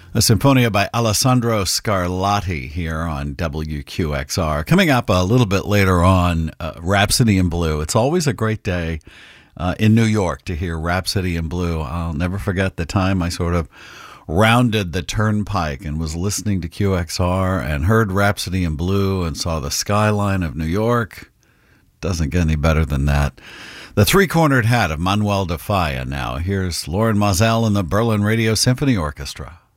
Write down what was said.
A Sinfonia by Alessandro Scarlatti here on WQXR. Coming up a little bit later on, Rhapsody in Blue. It's always a great day in New York to hear Rhapsody in Blue. I'll never forget the time I sort of rounded the turnpike and was listening to QXR and heard Rhapsody in Blue and saw the skyline of New York. Doesn't get any better than that. The Three-Cornered Hat of Manuel de Falla now. Here's Lorin Maazel and the Berlin Radio Symphony Orchestra.